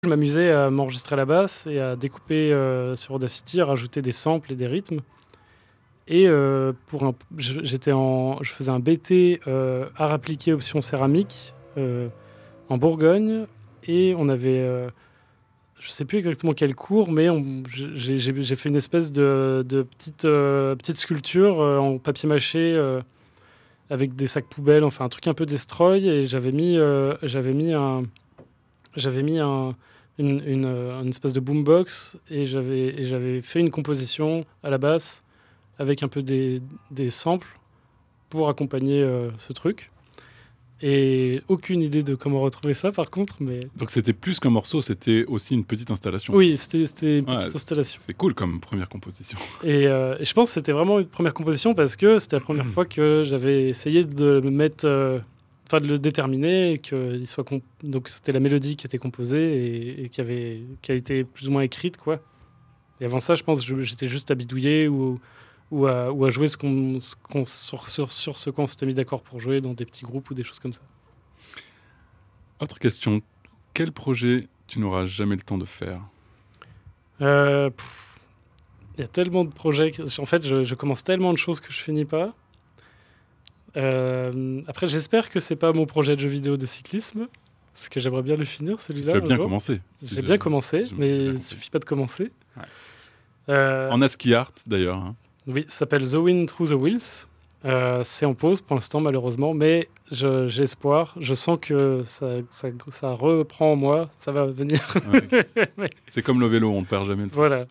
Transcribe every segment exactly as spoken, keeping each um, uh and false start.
Je m'amusais à m'enregistrer à la basse et à découper euh, sur Audacity, à rajouter des samples et des rythmes. Et euh, pour un, je, j'étais en, je faisais un B T euh, art appliqué option céramique euh, en Bourgogne. Et on avait, euh, je sais plus exactement quel cours, mais on, j'ai, j'ai, j'ai fait une espèce de, de petite, euh, petite sculpture euh, en papier mâché euh, avec des sacs poubelles, enfin un truc un peu destroy. Et j'avais mis, euh, j'avais mis un, j'avais mis un Une, une, euh, une espèce de boombox et j'avais, et j'avais fait une composition à la basse avec un peu des, des samples pour accompagner euh, ce truc. Et aucune idée de comment retrouver ça par contre, mais... Donc c'était plus qu'un morceau, c'était aussi une petite installation. Oui, c'était, c'était une petite Ouais, installation. C'est cool comme première composition. Et, euh, et je pense que c'était vraiment une première composition parce que c'était la première fois que j'avais essayé de me mettre... euh, Enfin, de le déterminer, et que il soit comp- donc c'était la mélodie qui était composée et, et qui, avait, qui a été plus ou moins écrite, quoi. Et avant ça, je pense que j'étais juste à bidouiller ou, ou, à, ou à jouer ce qu'on, ce qu'on, sur, sur, sur ce qu'on s'était mis d'accord pour jouer dans des petits groupes ou des choses comme ça. Autre question, quel projet tu n'auras jamais le temps de faire ? Euh, pff, Il y a tellement de projets. que- En fait, je, je commence tellement de choses que je finis pas. Euh, après, j'espère que c'est pas mon projet de jeu vidéo de cyclisme, parce que j'aimerais bien le finir, celui-là. Tu as un bien jour. commencé. J'ai Si bien je- commencé, je- mais j'ai bien il compris. suffit pas de commencer. Ouais. Euh, En ASCII Art d'ailleurs. hein. Oui, ça s'appelle The Wind Through the Wheels. Euh, c'est en pause pour l'instant, malheureusement, mais je, j'ai espoir. Je sens que ça, ça, ça reprend en moi, ça va venir. Ouais. Mais C'est comme le vélo, on ne perd jamais le truc. voilà.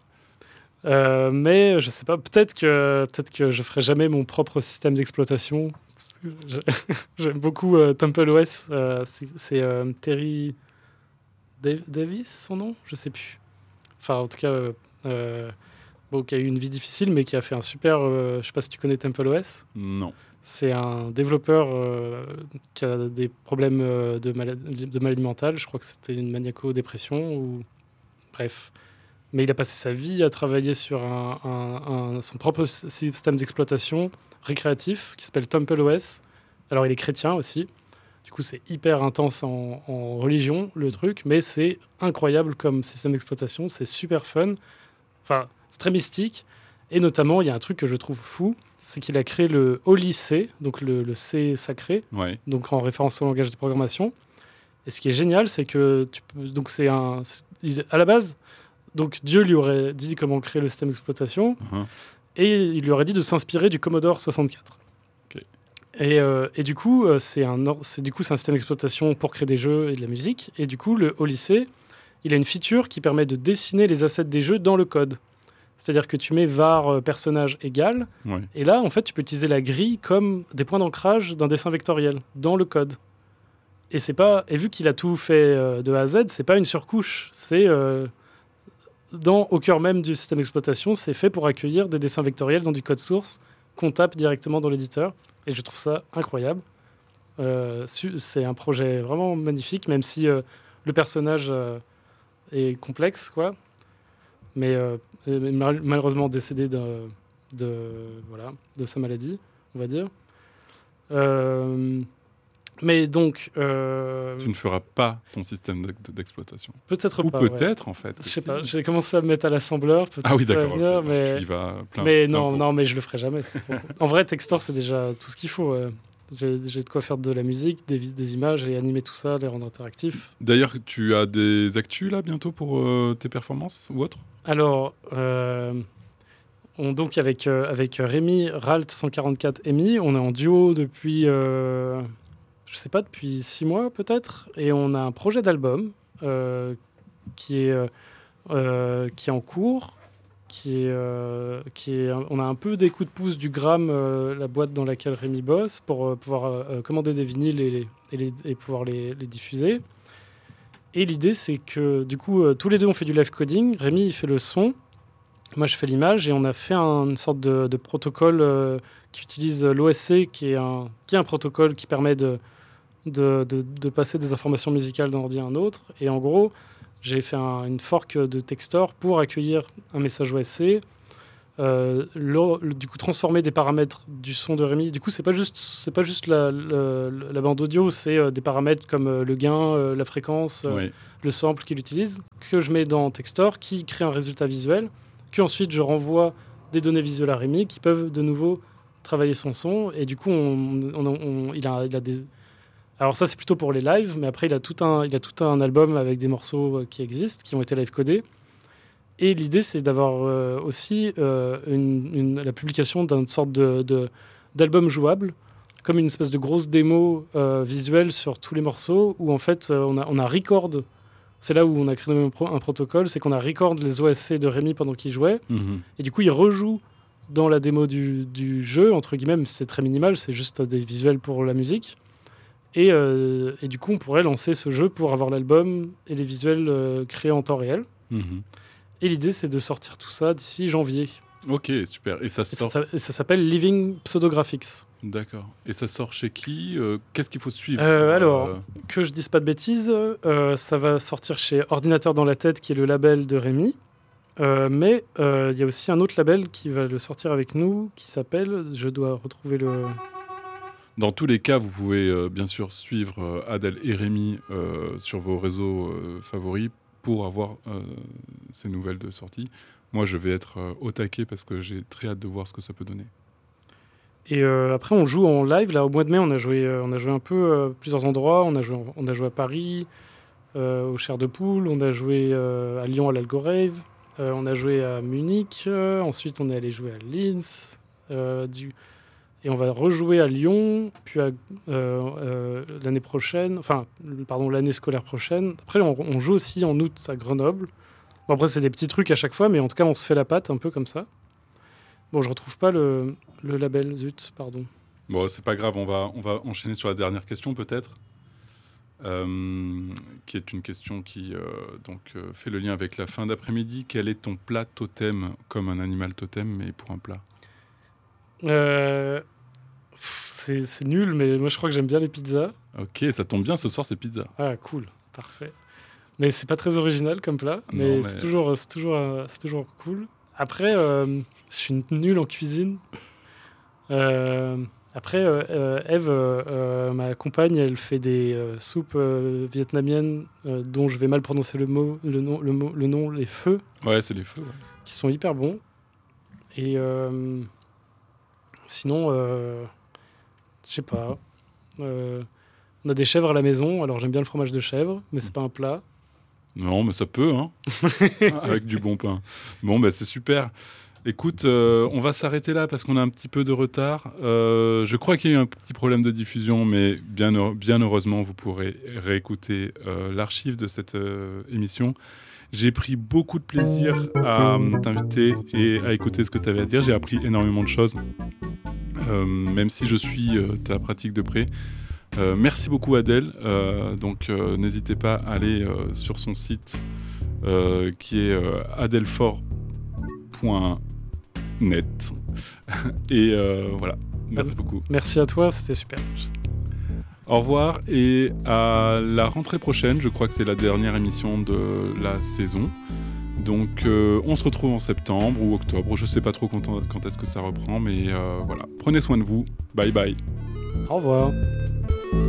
Euh, mais je sais pas, peut-être que, peut-être que je ferai jamais mon propre système d'exploitation. Je- J'aime beaucoup euh, TempleOS. Euh, c'est c'est, euh, Terry Dav- Davis, son nom? Je sais plus. Enfin, en tout cas, euh, euh, bon, qui a eu une vie difficile, mais qui a fait un super. Euh, je sais pas si tu connais TempleOS. Non. C'est un développeur euh, qui a des problèmes euh, de, malade- de maladie mentale. Je crois que c'était une maniaco-dépression ou bref. Mais il a passé sa vie à travailler sur un, un- un- son propre s- système d'exploitation récréatif qui s'appelle TempleOS. Alors il est chrétien aussi. Du coup, c'est hyper intense en, en religion, le truc, mais c'est incroyable comme système d'exploitation. C'est super fun. Enfin, c'est très mystique. Et notamment, il y a un truc que je trouve fou, c'est qu'il a créé le Holy C, donc le, le C sacré, Ouais. donc en référence au langage de programmation. Et ce qui est génial, c'est que tu peux, donc c'est un, c'est- il- à la base, donc Dieu lui aurait dit comment créer le système d'exploitation, Uh-huh. et il lui aurait dit de s'inspirer du Commodore soixante-quatre. Ok. Et, euh, et du coup, euh, c'est un, or- c'est du coup c'est un système d'exploitation pour créer des jeux et de la musique. Et du coup, le Holy C, il a une feature qui permet de dessiner les assets des jeux dans le code. C'est-à-dire que tu mets var euh, personnage égal, Ouais. et là, en fait, tu peux utiliser la grille comme des points d'ancrage d'un dessin vectoriel dans le code. Et c'est pas, et vu qu'il a tout fait euh, de A à Z, c'est pas une surcouche. C'est euh, dans au cœur même du système d'exploitation, c'est fait pour accueillir des dessins vectoriels dans du code source qu'on tape directement dans l'éditeur. Et je trouve ça incroyable. Euh, su- c'est un projet vraiment magnifique, même si euh, le personnage euh, est complexe, quoi. Mais euh, est mal- malheureusement décédé de, de, voilà, de sa maladie, on va dire. Euh, mais donc, euh, Tu ne feras pas ton système d'ex- d'exploitation. peut-être Ou pas. ouais. peut-être en fait. Je sais aussi. pas. J'ai commencé à me mettre à l'assembleur. Peut-être Ah oui, ça va d'accord. venir, ok. mais Tu y vas plein. mais plein non, pot. non, mais je le ferai jamais. c'est trop cool. En vrai, Textor, c'est déjà tout ce qu'il faut. ouais. J'ai j'ai de quoi faire de la musique, des, vi- des images et animer tout ça, les rendre interactifs. D'ailleurs, tu as des actus là bientôt pour euh, tes performances ou autres ? Alors, euh, on, donc avec, euh, avec Rémi Ralt cent quarante-quatre Emi, on est en duo depuis, euh, je sais pas, depuis six mois peut-être, et on a un projet d'album euh, qui est euh, euh, qui est en cours, qui est, euh, qui est, on a un peu des coups de pouce du Gram, euh, la boîte dans laquelle Rémi bosse, pour euh, pouvoir euh, commander des vinyles et, les- et, les- et pouvoir les, les diffuser. Et l'idée, c'est que du coup, euh, tous les deux, on fait du live coding. Rémi, il fait le son. Moi, je fais l'image. Et on a fait un- une sorte de, de protocole euh, qui utilise l'O S C, qui est, un, qui est un protocole qui permet de, de, de- de passer des informations musicales d'un ordi à un autre. Et en gros, j'ai fait un- une fork de Textor pour accueillir un message O S C, euh, le- le- du coup transformer des paramètres du son de Rémi. Du coup, c'est pas juste, c'est pas juste la, la- la bande audio, c'est euh, des paramètres comme euh, le gain, euh, la fréquence, euh, Ouais. le sample qu'il utilise, que je mets dans Textor, qui crée un résultat visuel, que ensuite je renvoie des données visuelles à Rémi, qui peuvent de nouveau travailler son son. Et du coup, on, on- on- il, a, il a des... Alors ça, c'est plutôt pour les lives, mais après, il a tout un, il a tout un album avec des morceaux euh, qui existent, qui ont été live codés. Et l'idée, c'est d'avoir euh, aussi euh, une, une- la publication d'une sorte de, de- d'album jouable, comme une espèce de grosse démo euh, visuelle sur tous les morceaux, où en fait, euh, on, a, on a record. C'est là où on a créé un, pro- un protocole, c'est qu'on a record les O S C de Rémi pendant qu'il jouait, Mhm. et du coup, il rejoue dans la démo du, du jeu, entre guillemets, mais c'est très minimal, c'est juste des visuels pour la musique. Et, euh, et du coup, on pourrait lancer ce jeu pour avoir l'album et les visuels euh, créés en temps réel. Mhm. Et l'idée, c'est de sortir tout ça d'ici janvier. Ok, super. Et ça Et ça, sort. ça- et ça s'appelle Living Pseudographics. D'accord. Et ça sort chez qui Euh, Qu'est-ce qu'il faut suivre Euh, pour, alors, euh, Que je dise pas de bêtises, euh, ça va sortir chez Ordinateur dans la tête, qui est le label de Rémi. Euh, mais euh, il y a aussi un autre label qui va le sortir avec nous, qui s'appelle, je dois retrouver le... Dans tous les cas, vous pouvez euh, bien sûr suivre euh, Adèle et Rémi euh, sur vos réseaux euh, favoris pour avoir euh, ces nouvelles de sortie. Moi, je vais être euh, au taquet parce que j'ai très hâte de voir ce que ça peut donner. Et euh, après, on joue en live. Là, au mois de mai, on a joué, euh, on a joué un peu à plusieurs endroits. On a joué, en- on a joué à Paris, euh, au Chair de Poule. On a joué euh, à Lyon, à l'Algorave. Euh, on a joué à Munich. Euh, ensuite, on est allé jouer à Linz. Euh, du... Et on va rejouer à Lyon, puis à, euh, euh, l'année prochaine, enfin, l- pardon, l'année scolaire prochaine. Après, on, on joue aussi en août à Grenoble. Bon, après, c'est des petits trucs à chaque fois, mais en tout cas, on se fait la patte un peu comme ça. Bon, je retrouve pas le, le label, zut, pardon. Bon, c'est pas grave, on va, on va enchaîner sur la dernière question peut-être, euh, qui est une question qui euh, donc, euh, fait le lien avec la fin d'après-midi. Quel est ton plat totem, comme un animal totem, mais pour un plat? Euh, pff, c'est c'est nul, mais moi, je crois que j'aime bien les pizzas. Ok, ça tombe bien, ce soir c'est pizza. Ah, cool, parfait. Mais c'est pas très original comme plat, mais, Non, mais- c'est toujours, c'est toujours, euh, c'est toujours cool. Après, euh, je suis nul en cuisine. Euh, après, euh, euh, Eve, euh, euh, ma compagne, elle fait des euh, soupes euh, vietnamiennes euh, dont je vais mal prononcer le mot, le nom, le mot, le nom, les feux, Ouais, c'est les feux. Ouais. qui sont hyper bons. Et euh, sinon, euh, je sais pas. Euh, on a des chèvres à la maison, alors j'aime bien le fromage de chèvre, mais c'est pas un plat. Non, mais ça peut, hein, avec du bon pain. Bon, bah, c'est super. Écoute, euh, on va s'arrêter là parce qu'on a un petit peu de retard. Euh, je crois qu'il y a eu un petit problème de diffusion, mais bien, heure- bien heureusement, vous pourrez réécouter euh, l'archive de cette euh, émission. J'ai pris beaucoup de plaisir à euh, t'inviter et à écouter ce que tu avais à dire. J'ai appris énormément de choses, euh, même si je suis euh, ta pratique de près. Euh, merci beaucoup Adèle. Euh, donc euh, n'hésitez pas à aller euh, sur son site euh, qui est euh, adelfort point net. Et euh, voilà, merci beaucoup. Merci à toi, c'était super. Au revoir et à la rentrée prochaine, je crois que c'est la dernière émission de la saison. Donc euh, on se retrouve en septembre ou octobre, je sais pas trop quand, quand est-ce que ça reprend, mais euh, voilà. Prenez soin de vous, bye bye. Au revoir.